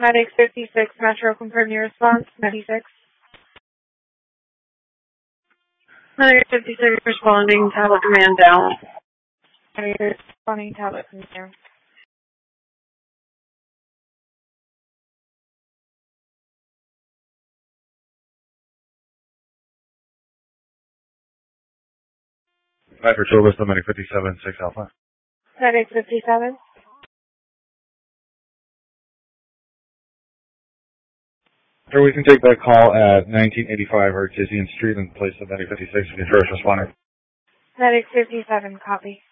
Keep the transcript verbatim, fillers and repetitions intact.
Medic fifty-six, Metro, confirm your response. ninety-six. Medic fifty-six, responding, tablet command down. Medic responding, tablet command down. Viper Tour Vista, Medic fifty-seven, six Alpha. Medic fifty-seven. Sir, we can take that call at nineteen eighty-five Artesian Street in place of Medic fifty-six if you're first responder. Medic fifty-seven, copy.